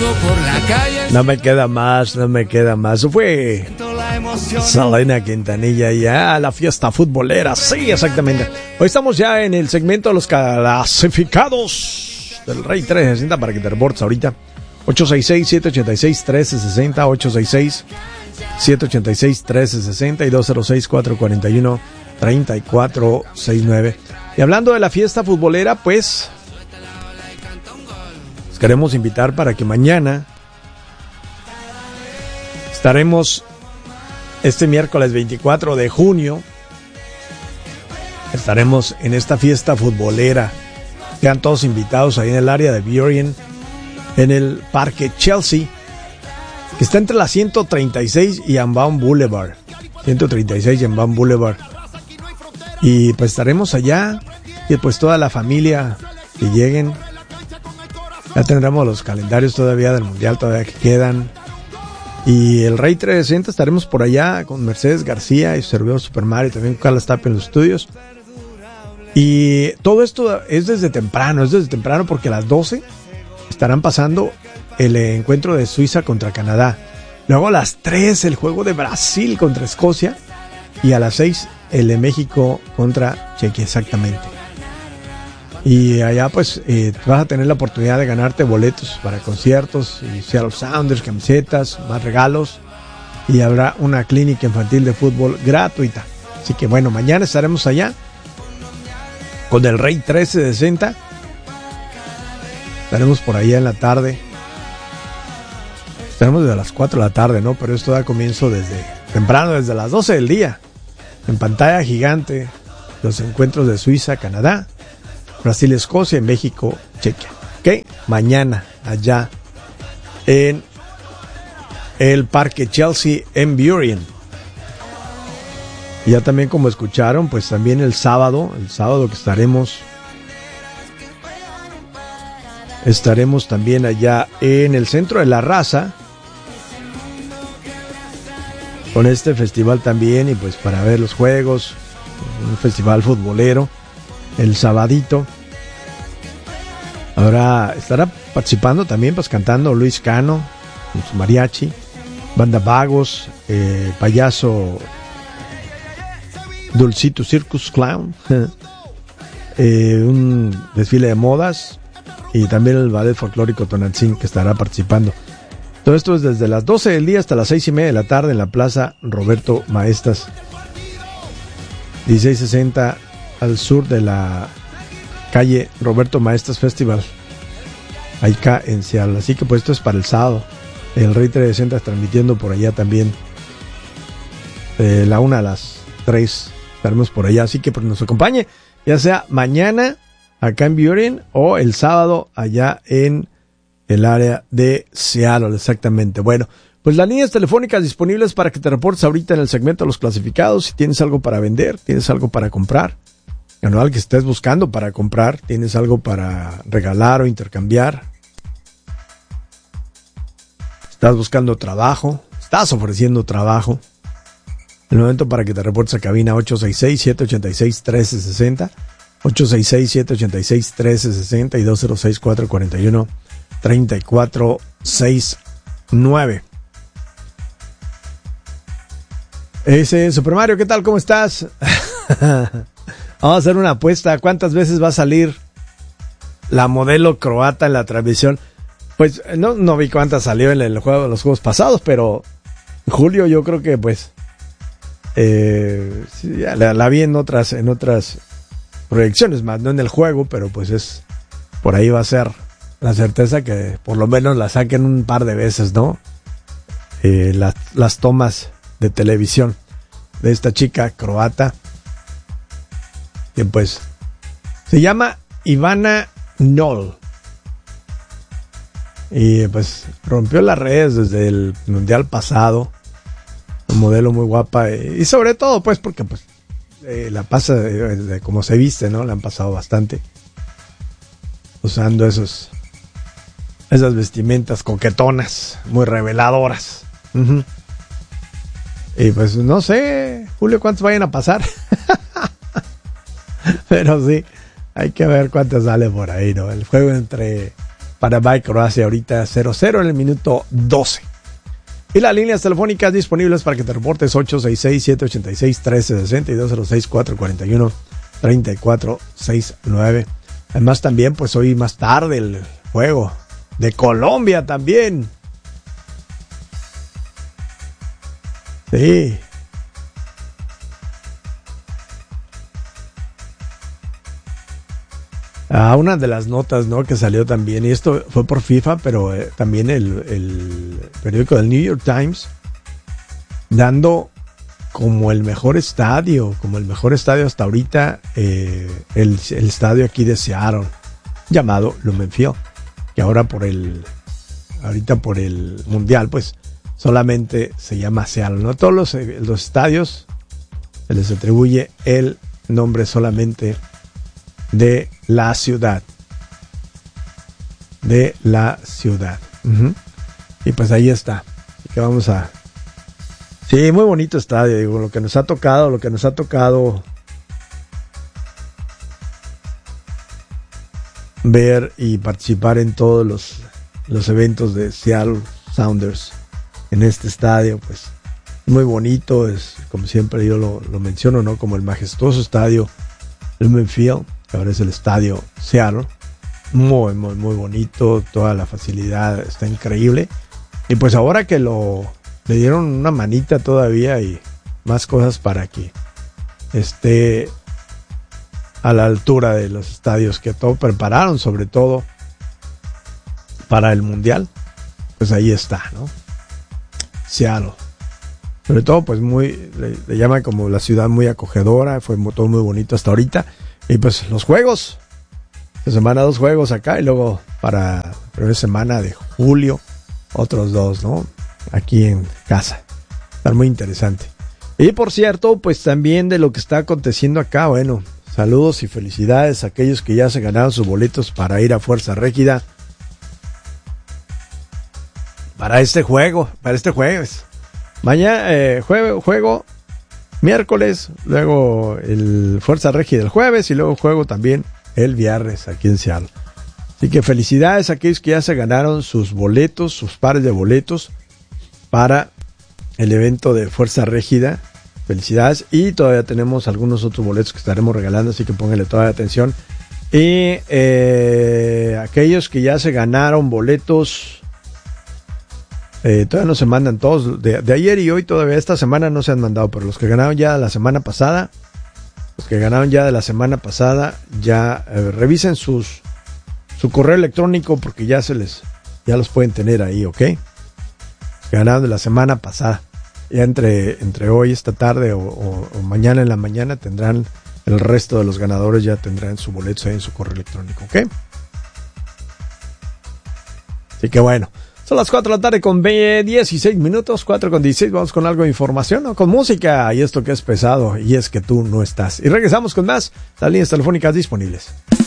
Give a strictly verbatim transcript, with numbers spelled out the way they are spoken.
No me queda más, no me queda más. Eso fue Selena Quintanilla ya a la fiesta futbolera. Sí, exactamente. Hoy estamos ya en el segmento de los clasificados del Rey trescientos sesenta para que te reportes ahorita. ocho seis seis, siete ocho seis, uno tres seis cero, ocho seis seis, siete ocho seis, uno tres seis cero y dos cero seis, cuatro cuatro uno, tres cuatro seis nueve. Y hablando de la fiesta futbolera, pues les queremos invitar para que mañana estaremos este miércoles veinticuatro de junio. Estaremos en esta fiesta futbolera. Sean todos invitados ahí en el área de Burien, en el Parque Chelsea, que está entre la ciento treinta y seis y Unbound Boulevard. ciento treinta y seis y Unbound Boulevard. Y pues estaremos allá. Y pues toda la familia que lleguen. Ya tendremos los calendarios todavía del Mundial, todavía que quedan. Y el Rey trescientos sesenta estaremos por allá con Mercedes García y su servidor Super Mario, también con Carlos Tapia en los estudios. Y todo esto es desde temprano, es desde temprano porque a las doce estarán pasando el encuentro de Suiza contra Canadá. Luego a las tres el juego de Brasil contra Escocia. Y a las seis el de México contra Chequia, exactamente. Y allá pues eh, vas a tener la oportunidad de ganarte boletos para conciertos, y Seattle Sounders, camisetas, más regalos. Y habrá una clínica infantil de fútbol gratuita. Así que bueno, mañana estaremos allá con el Rey trescientos sesenta. Estaremos por allá en la tarde. Estaremos desde las cuatro de la tarde, ¿no? Pero esto da comienzo desde temprano, desde las doce del día. En pantalla gigante, los encuentros de Suiza, Canadá, Brasil, Escocia y México, Chequia. ¿Ok? Mañana, allá en el Parque Chelsea en Burien. Y ya también, como escucharon, pues también el sábado, el sábado que estaremos, estaremos también allá en el Centro de la Raza, con este festival también, y pues para ver los juegos, un festival futbolero, el sabadito. Ahora estará participando también, pues cantando Luis Cano, con su mariachi, Banda Vagos, eh, payaso Dulcito Circus Clown, eh, un desfile de modas, y también el ballet folclórico Tonantzin, que estará participando. Todo esto es desde las doce del día hasta las seis y media de la tarde en la Plaza Roberto Maestas, dieciséis sesenta al sur de la calle Roberto Maestas Festival, acá en Seattle. Así que pues esto es para el sábado. El Rey trescientos sesenta transmitiendo por allá también, de la una a las tres estaremos por allá. Así que pues nos acompañe, ya sea mañana acá en Burien o el sábado allá en el área de Seattle, exactamente. Bueno, pues las líneas telefónicas disponibles para que te reportes ahorita en el segmento de los clasificados. Si tienes algo para vender, tienes algo para comprar, anual que estés buscando para comprar, tienes algo para regalar o intercambiar, estás buscando trabajo, estás ofreciendo trabajo, el momento para que te reportes a cabina ocho seis seis, siete ocho seis, uno tres seis cero, ocho seis seis, siete ocho seis, uno tres seis cero y dos cero seis, cuatro cuatro uno, tres cuatro seis nueve. Ese Super Mario, ¿qué tal? ¿Cómo estás? Vamos a hacer una apuesta. ¿Cuántas veces va a salir la modelo croata en la transmisión? Pues no, no vi cuántas salió en el juego, los juegos pasados, pero Julio yo creo que pues eh, sí, ya la, la vi en otras, en otras proyecciones, más no en el juego, pero pues es por ahí va a ser la certeza que por lo menos la saquen un par de veces, ¿no? Eh, las, las tomas de televisión de esta chica croata, que pues se llama Ivana Knoll, y pues rompió las redes desde el mundial pasado, un modelo muy guapa, y sobre todo pues porque pues eh, la pasa de, de como se viste, ¿no? La han pasado bastante usando esos esas vestimentas coquetonas, muy reveladoras. Uh-huh. Y pues no sé, Julio, cuántos vayan a pasar. Pero sí, hay que ver cuántas sale por ahí, ¿no? El juego entre Panamá y Croacia ahorita cero cero en el minuto doce. Y las líneas telefónicas disponibles para que te reportes ocho seis seis, siete ocho seis, uno tres seis dos y dos cero seis, cuatro cuatro uno, tres cuatro seis nueve. Además también pues hoy más tarde el juego de Colombia también. Sí. Ah, una de las notas, ¿no?, que salió también, y esto fue por FIFA, pero eh, también el, el periódico del New York Times, dando como el mejor estadio, como el mejor estadio hasta ahorita, eh, el, el estadio aquí de Seattle, llamado Lumen Field, que ahora por el, ahorita por el Mundial, pues, solamente se llama Seattle, ¿no? Todos los, los estadios se les atribuye el nombre solamente de la ciudad. De la ciudad. Uh-huh. Y pues ahí está. Así que vamos a... Sí, muy bonito estadio, digo, lo que nos ha tocado, lo que nos ha tocado ver y participar en todos los, los eventos de Seattle Sounders en este estadio, pues muy bonito, es como siempre yo lo, lo menciono, ¿no? Como el majestuoso estadio Lumen Field, que ahora es el estadio Seattle, muy, muy, muy bonito, toda la facilidad está increíble, y pues ahora que lo le dieron una manita todavía y más cosas para que esté a la altura de los estadios que todo prepararon, sobre todo para el Mundial, pues ahí está, ¿no? Seattle. Sobre todo, pues muy, le, le llaman como la ciudad muy acogedora, fue todo muy bonito hasta ahorita. Y pues los juegos, esta semana dos juegos acá y luego para la primera semana de julio, otros dos, ¿no? Aquí en casa. Está muy interesante. Y por cierto, pues también de lo que está aconteciendo acá, bueno, saludos y felicidades a aquellos que ya se ganaron sus boletos para ir a Fuerza Régida. Para este juego, para este jueves. Mañana, eh, juego, juego, miércoles, luego el Fuerza Régida el jueves y luego juego también el viernes aquí en Seattle. Así que felicidades a aquellos que ya se ganaron sus boletos, sus pares de boletos para el evento de Fuerza Régida. Felicidades, y todavía tenemos algunos otros boletos que estaremos regalando, así que pónganle toda la atención. Y eh, aquellos que ya se ganaron boletos, eh, todavía no se mandan todos, de, de ayer y hoy todavía, esta semana no se han mandado, pero los que ganaron ya la semana pasada, los que ganaron ya de la semana pasada, ya eh, revisen sus su correo electrónico porque ya se les, ya los pueden tener ahí, ¿ok? Ganaron de la semana pasada. Ya entre, entre hoy, esta tarde o, o, o mañana en la mañana tendrán, el resto de los ganadores ya tendrán su boleto ahí en su correo electrónico, ¿ok? Así que bueno, son las cuatro de la tarde con dieciséis minutos, cuatro con dieciséis, vamos con algo de información, ¿no? Con música y esto que es pesado, y es que tú no estás. Y regresamos con más, las líneas telefónicas disponibles.